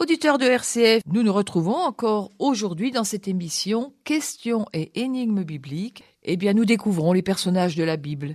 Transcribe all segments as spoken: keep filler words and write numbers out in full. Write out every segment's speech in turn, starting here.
auditeurs de R C F, nous nous retrouvons encore aujourd'hui dans cette émission Questions et énigmes bibliques. Eh bien, nous découvrons les personnages de la Bible.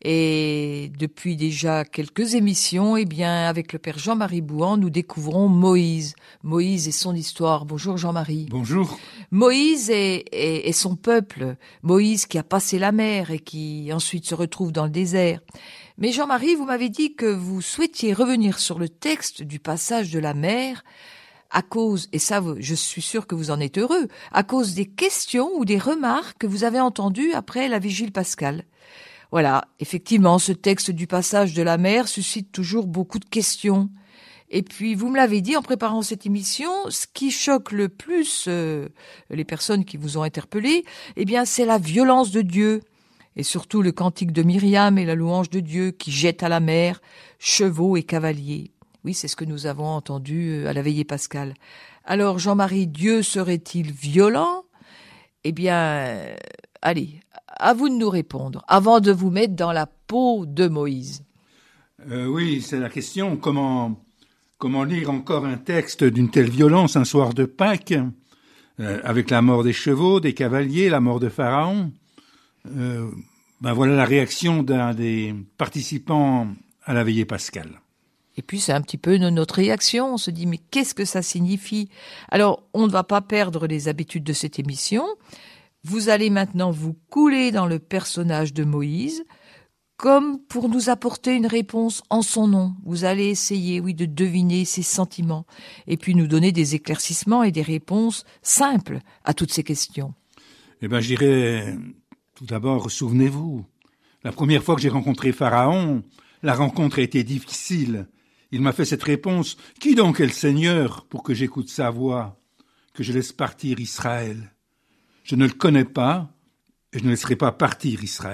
Et depuis déjà quelques émissions, eh bien, avec le Père Jean-Marie Bouhan, nous découvrons Moïse. Moïse et son histoire. Bonjour Jean-Marie. Bonjour. Moïse et, et, et son peuple. Moïse qui a passé la mer et qui ensuite se retrouve dans le désert. Mais Jean-Marie, vous m'avez dit que vous souhaitiez revenir sur le texte du passage de la mer à cause, et ça je suis sûr que vous en êtes heureux, à cause des questions ou des remarques que vous avez entendues après la vigile pascale. Voilà, effectivement, ce texte du passage de la mer suscite toujours beaucoup de questions. Et puis, vous me l'avez dit en préparant cette émission, ce qui choque le plus euh, les personnes qui vous ont interpellé, eh bien, c'est la violence de Dieu. Et surtout le cantique de Myriam et la louange de Dieu qui jette à la mer chevaux et cavaliers. Oui, c'est ce que nous avons entendu à la veillée pascale. Alors, Jean-Marie, Dieu serait-il violent ? Eh bien, euh, allez, à vous de nous répondre, avant de vous mettre dans la peau de Moïse. Euh, oui, c'est la question. Comment, comment lire encore un texte d'une telle violence un soir de Pâques, euh, avec la mort des chevaux, des cavaliers, la mort de Pharaon ? Euh, ben voilà la réaction d'un des participants à la veillée pascale. Et puis c'est un petit peu notre réaction, on se dit mais qu'est-ce que ça signifie ? Alors on ne va pas perdre les habitudes de cette émission, vous allez maintenant vous couler dans le personnage de Moïse, comme pour nous apporter une réponse en son nom. Vous allez essayer, oui, de deviner ses sentiments, et puis nous donner des éclaircissements et des réponses simples à toutes ces questions. Eh ben je dirais... Tout d'abord, souvenez-vous, la première fois que j'ai rencontré Pharaon, la rencontre a été difficile. Il m'a fait cette réponse, « Qui donc est le Seigneur pour que j'écoute sa voix, que je laisse partir Israël ? Je ne le connais pas et je ne laisserai pas partir Israël. »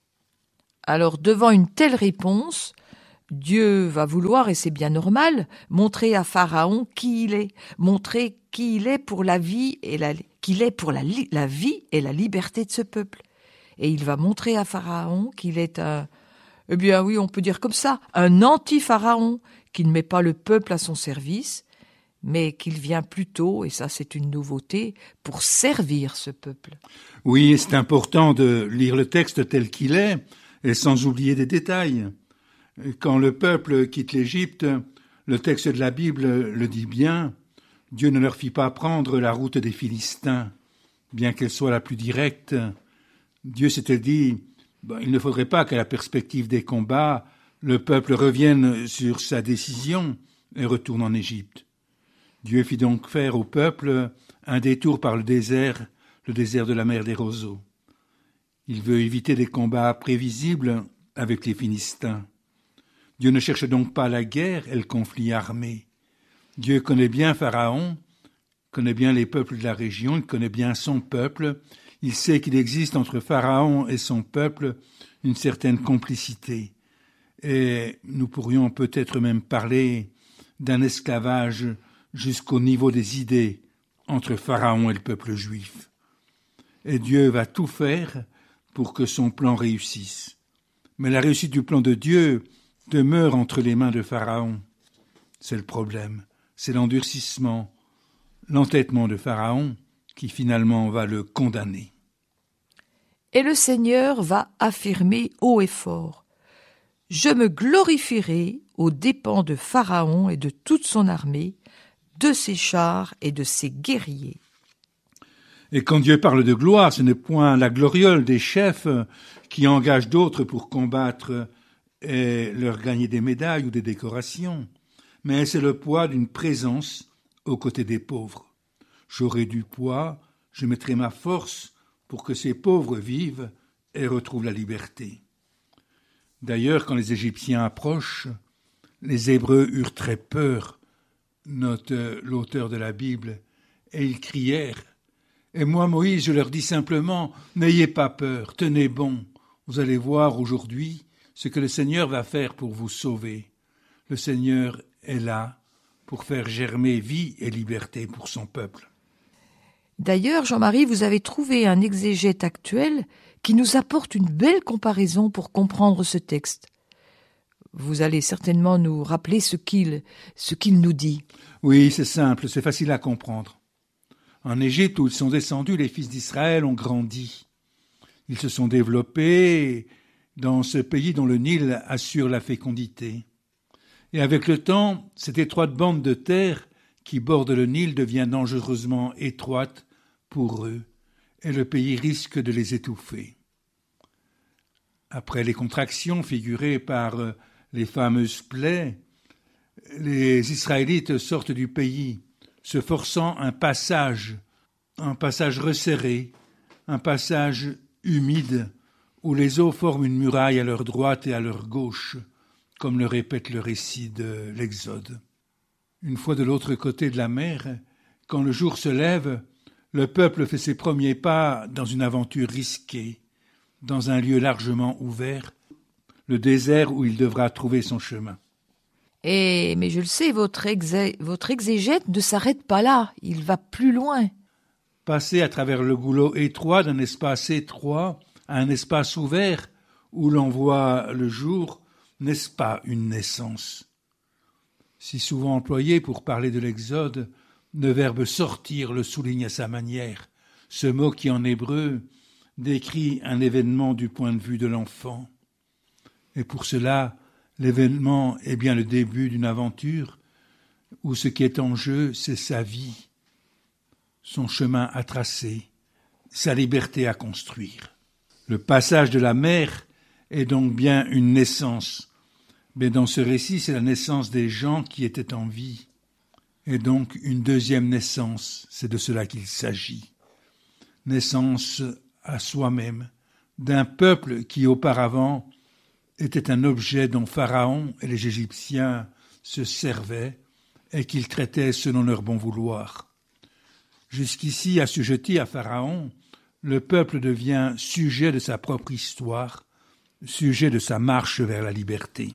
Alors, devant une telle réponse, Dieu va vouloir, et c'est bien normal, montrer à Pharaon qui il est, montrer qui il est pour la vie et la, qu'il est pour la, la vie et la liberté de ce peuple. Et il va montrer à Pharaon qu'il est un, eh bien oui, on peut dire comme ça, un anti-Pharaon, qui ne met pas le peuple à son service, mais qu'il vient plutôt, et ça c'est une nouveauté, pour servir ce peuple. Oui, c'est important de lire le texte tel qu'il est, et sans oublier des détails. Quand le peuple quitte l'Égypte, le texte de la Bible le dit bien, Dieu ne leur fit pas prendre la route des Philistins, bien qu'elle soit la plus directe. Dieu s'était dit, ben, il ne faudrait pas qu'à la perspective des combats, le peuple revienne sur sa décision et retourne en Égypte. Dieu fit donc faire au peuple un détour par le désert, le désert de la mer des roseaux. Il veut éviter des combats prévisibles avec les Philistins. Dieu ne cherche donc pas la guerre et le conflit armé. Dieu connaît bien Pharaon, connaît bien les peuples de la région, il connaît bien son peuple. Il sait qu'il existe entre Pharaon et son peuple une certaine complicité. Et nous pourrions peut-être même parler d'un esclavage jusqu'au niveau des idées entre Pharaon et le peuple juif. Et Dieu va tout faire pour que son plan réussisse. Mais la réussite du plan de Dieu demeure entre les mains de Pharaon. C'est le problème, c'est l'endurcissement, l'entêtement de Pharaon qui finalement va le condamner. Et le Seigneur va affirmer haut et fort, « Je me glorifierai aux dépens de Pharaon et de toute son armée, de ses chars et de ses guerriers. » Et quand Dieu parle de gloire, ce n'est point la gloriole des chefs qui engagent d'autres pour combattre et leur gagner des médailles ou des décorations, mais c'est le poids d'une présence aux côtés des pauvres. J'aurai du poids, je mettrai ma force pour que ces pauvres vivent et retrouvent la liberté. D'ailleurs, quand les Égyptiens approchent, les Hébreux eurent très peur, note l'auteur de la Bible, et ils crièrent. Et moi, Moïse, je leur dis simplement, n'ayez pas peur, tenez bon, vous allez voir aujourd'hui ce que le Seigneur va faire pour vous sauver. Le Seigneur est là pour faire germer vie et liberté pour son peuple. D'ailleurs, Jean-Marie, vous avez trouvé un exégète actuel qui nous apporte une belle comparaison pour comprendre ce texte. vous allez certainement nous rappeler ce qu'il, ce qu'il nous dit. Oui, c'est simple, c'est facile à comprendre. En Égypte, où ils sont descendus, les fils d'Israël ont grandi. Ils se sont développés dans ce pays dont le Nil assure la fécondité. Et avec le temps, cette étroite bande de terre qui borde le Nil devient dangereusement étroite pour eux, et le pays risque de les étouffer. Après les contractions figurées par les fameuses plaies, les Israélites sortent du pays, se forçant un passage, un passage resserré, un passage humide, où les eaux forment une muraille à leur droite et à leur gauche, comme le répète le récit de l'Exode. Une fois de l'autre côté de la mer, quand le jour se lève, le peuple fait ses premiers pas dans une aventure risquée, dans un lieu largement ouvert, le désert où il devra trouver son chemin. Et, mais je le sais, votre, exé, votre exégète ne s'arrête pas là, il va plus loin. Passer à travers le goulot étroit d'un espace étroit à un espace ouvert où l'on voit le jour, n'est-ce pas une naissance? Si souvent employé pour parler de l'Exode, le verbe « sortir » le souligne à sa manière, ce mot qui en hébreu décrit un événement du point de vue de l'enfant. Et pour cela, l'événement est bien le début d'une aventure où ce qui est en jeu, c'est sa vie, son chemin à tracer, sa liberté à construire. Le passage de la mer est donc bien une naissance, mais dans ce récit, c'est la naissance des gens qui étaient en vie, et donc une deuxième naissance, c'est de cela qu'il s'agit. Naissance à soi-même, d'un peuple qui auparavant était un objet dont Pharaon et les Égyptiens se servaient et qu'ils traitaient selon leur bon vouloir. Jusqu'ici, assujetti à Pharaon, le peuple devient sujet de sa propre histoire, sujet de sa marche vers la liberté.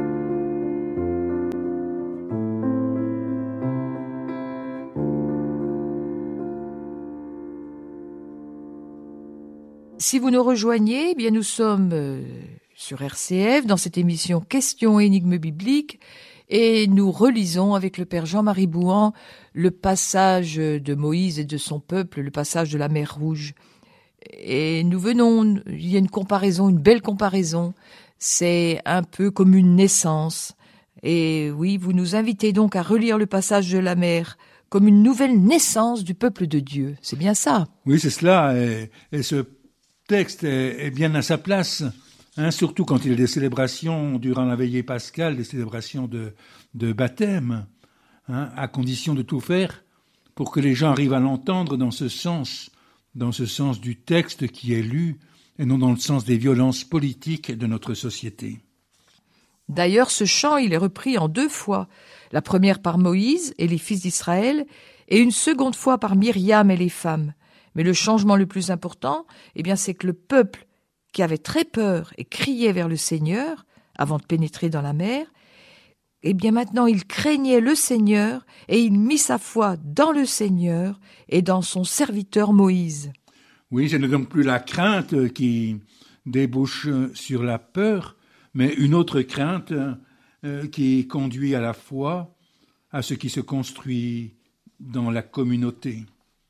Si vous nous rejoignez, eh bien nous sommes euh, sur R C F dans cette émission Questions et énigmes bibliques et nous relisons avec le Père Jean-Marie Bouhan le passage de Moïse et de son peuple, le passage de la mer Rouge. Et nous venons, il y a une comparaison, une belle comparaison, c'est un peu comme une naissance. Et oui, vous nous invitez donc à relire le passage de la mer comme une nouvelle naissance du peuple de Dieu. C'est bien ça? Oui, c'est cela. Et, et ce texte est, est bien à sa place, hein, surtout quand il y a des célébrations durant la veillée pascale, des célébrations de, de baptême, hein, à condition de tout faire pour que les gens arrivent à l'entendre dans ce sens, dans ce sens du texte qui est lu, et non dans le sens des violences politiques de notre société. D'ailleurs, ce chant, il est repris en deux fois, la première par Moïse et les fils d'Israël, et une seconde fois par Myriam et les femmes. Mais le changement le plus important, eh bien, c'est que le peuple, qui avait très peur et criait vers le Seigneur, avant de pénétrer dans la mer, eh bien maintenant il craignait le Seigneur, et il mit sa foi dans le Seigneur et dans son serviteur Moïse. Oui, ce n'est donc plus la crainte qui débouche sur la peur, mais une autre crainte euh, qui conduit à la foi, à ce qui se construit dans la communauté.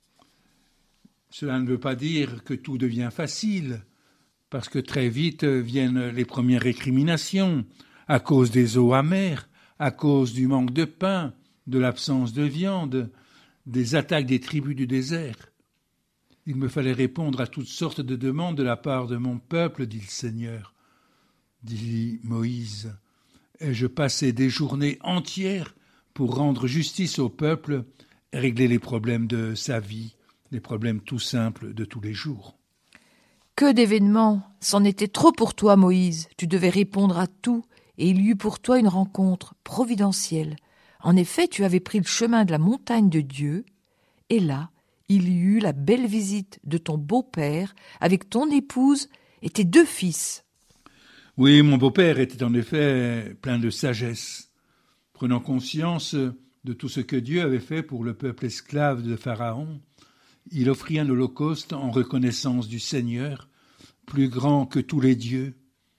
Cela ne veut pas dire que tout devient facile, parce que très vite viennent les premières récriminations, à cause des eaux amères, à cause du manque de pain, de l'absence de viande, des attaques des tribus du désert. Il me fallait répondre à toutes sortes de demandes de la part de mon peuple, dit le Seigneur, dit Moïse, et je passais des journées entières pour rendre justice au peuple et régler les problèmes de sa vie, les problèmes tout simples de tous les jours. Que d'événements! C'en était trop pour toi, Moïse. Tu devais répondre à tout, et il y eut pour toi une rencontre providentielle. En effet, tu avais pris le chemin de la montagne de Dieu, et là, il y eut la belle visite de ton beau-père avec ton épouse et tes deux fils. Oui, mon beau-père était en effet plein de sagesse. Prenant conscience de tout ce que Dieu avait fait pour le peuple esclave de Pharaon, il offrit un holocauste en reconnaissance du Seigneur, plus grand que tous les dieux,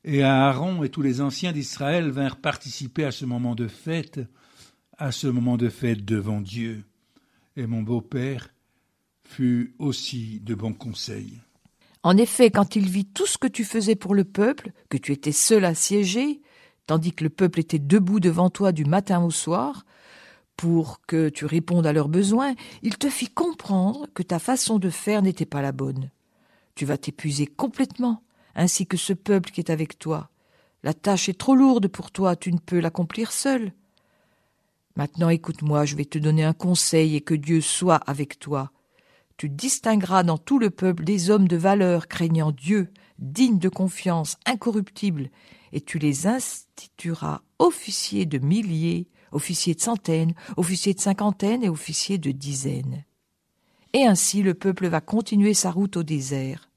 Et Aaron et tous les anciens d'Israël vinrent participer à ce moment de fête, à ce moment de fête devant Dieu. Et mon beau-père fut aussi de bons conseils. En effet, quand il vit tout ce que tu faisais pour le peuple, que tu étais seul à siéger, tandis que le peuple était debout devant toi du matin au soir, pour que tu répondes à leurs besoins, il te fit comprendre que ta façon de faire n'était pas la bonne. Tu vas t'épuiser complètement, ainsi que ce peuple qui est avec toi. La tâche est trop lourde pour toi, tu ne peux l'accomplir seul. Maintenant, écoute-moi, je vais te donner un conseil et que Dieu soit avec toi. Tu distingueras dans tout le peuple des hommes de valeur craignant Dieu, dignes de confiance, incorruptibles, et tu les institueras officiers de milliers, officiers de centaines, officiers de cinquantaines et officiers de dizaines. Et ainsi le peuple va continuer sa route au désert.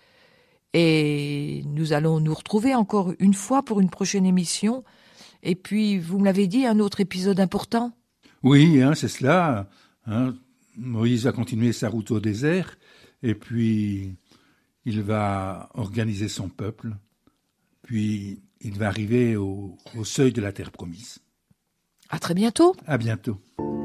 Et nous allons nous retrouver encore une fois pour une prochaine émission. Et puis, vous me l'avez dit, un autre épisode important ? Oui, hein, c'est cela. Hein. Moïse va continuer sa route au désert, et puis il va organiser son peuple, puis il va arriver au, au seuil de la terre promise. À très bientôt. À bientôt.